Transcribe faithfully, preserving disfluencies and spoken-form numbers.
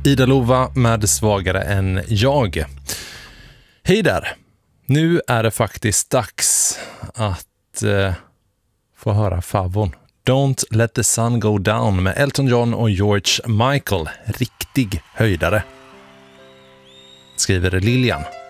Ida Lova med Svagare än jag. Hej där! Nu är det faktiskt dags att eh, få höra favon. Don't Let the Sun Go Down med Elton John och George Michael. Riktig höjdare. Skriver Lilian.